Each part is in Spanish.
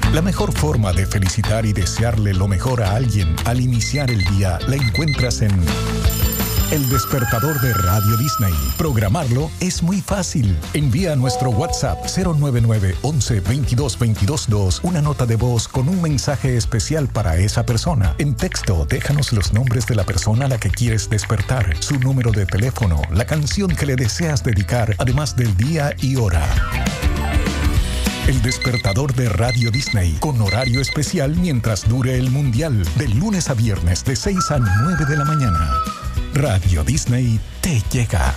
La mejor forma de felicitar y desearle lo mejor a alguien al iniciar el día la encuentras en El Despertador de Radio Disney. Programarlo es muy fácil. Envía a nuestro WhatsApp 099 11 22 22 2 una nota de voz con un mensaje especial para esa persona. En texto, déjanos los nombres de la persona a la que quieres despertar, su número de teléfono, la canción que le deseas dedicar, además del día y hora. El Despertador de Radio Disney, con horario especial mientras dure el Mundial, de lunes a viernes de 6 a 9 de la mañana. Radio Disney te llega.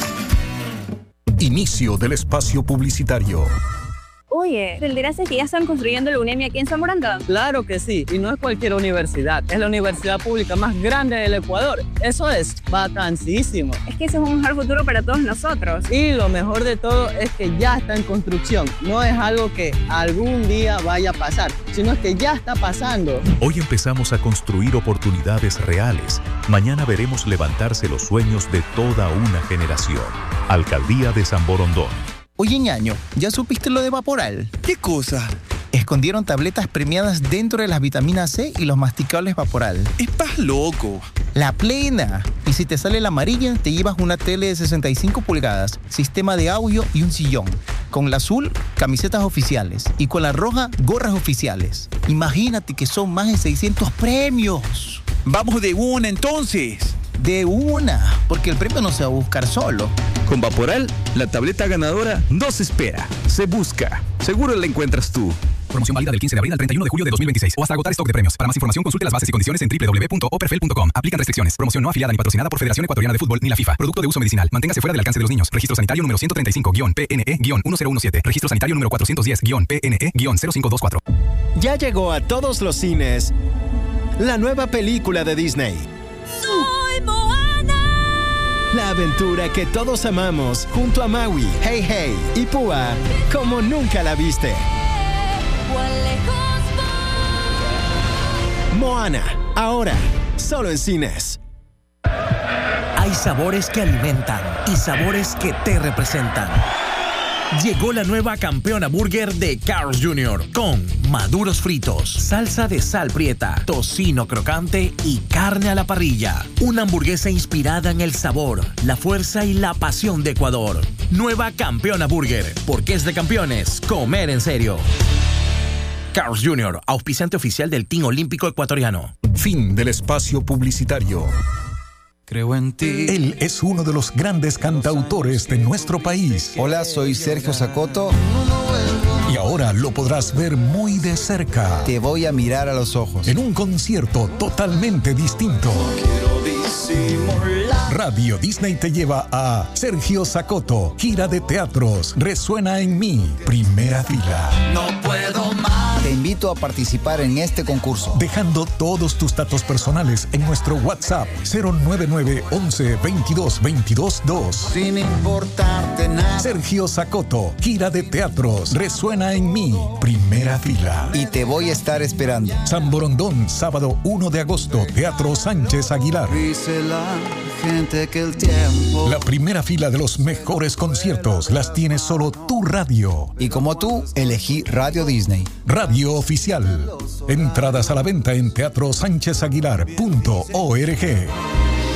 Inicio del espacio publicitario. Oye, ¿te enteraste que ya están construyendo la UNEMI aquí en San Borondón? Claro que sí, y no es cualquier universidad, es la universidad pública más grande del Ecuador. Eso es vacancísimo. Es que ese es un mejor futuro para todos nosotros. Y lo mejor de todo es que ya está en construcción. No es algo que algún día vaya a pasar, sino que ya está pasando. Hoy empezamos a construir oportunidades reales. Mañana veremos levantarse los sueños de toda una generación. Alcaldía de San Borondón. Oye, ñaño, ¿ya supiste lo de Vaporal? ¿Qué cosa? Escondieron tabletas premiadas dentro de las vitaminas C y los masticables Vaporal. Estás loco. La plena. Y si te sale la amarilla, te llevas una tele de 65 pulgadas, sistema de audio y un sillón. Con la azul, camisetas oficiales. Y con la roja, gorras oficiales. Imagínate que son más de 600 premios. Vamos de una entonces. De una, porque el premio no se va a buscar solo. Con Vaporal, la tableta ganadora no se espera, se busca. Seguro la encuentras tú. Promoción válida del 15 de abril al 31 de julio de 2026 o hasta agotar stock de premios. Para más información consulte las bases y condiciones en www.operfel.com. Aplican restricciones. Promoción no afiliada ni patrocinada por Federación Ecuatoriana de Fútbol ni la FIFA. Producto de uso medicinal. Manténgase fuera del alcance de los niños. Registro sanitario número 135-PNE-1017. Registro sanitario número 410-PNE-0524. Ya llegó a todos los cines la nueva película de Disney. ¡Soy Moana! La aventura que todos amamos junto a Maui, Hey Hey y Púa como nunca la viste. Moana, ahora, solo en cines. Hay sabores que alimentan y sabores que te representan. Llegó la nueva Campeona Burger de Carl's Jr. con maduros fritos, salsa de sal prieta, tocino crocante y carne a la parrilla. Una hamburguesa inspirada en el sabor, la fuerza y la pasión de Ecuador. Nueva Campeona Burger, porque es de campeones comer en serio. Carl's Jr., auspiciante oficial del Team Olímpico Ecuatoriano. Fin del espacio publicitario. Creo en ti. Él es uno de los grandes cantautores de nuestro país. Hola, soy Sergio Sacoto. Y ahora lo podrás ver muy de cerca. Te voy a mirar a los ojos. En un concierto totalmente distinto. Radio Disney te lleva a Sergio Sacoto, gira de teatros, Resuena en mí, primera fila. No puedo más. Te invito a participar en este concurso. Dejando todos tus datos personales en nuestro WhatsApp 099 11 22 22 2. Sin importarte nada. Sergio Sacoto, gira de teatros, Resuena en mí, primera fila. Y te voy a estar esperando. San Borondón, sábado 1 de agosto, Teatro Sánchez Aguilar. Dice la gente que el tiempo. La primera fila de los mejores conciertos las tiene solo tu radio. Y como tú, elegí Radio Disney. Radio oficial. Entradas a la venta en teatrosánchezaguilar.org.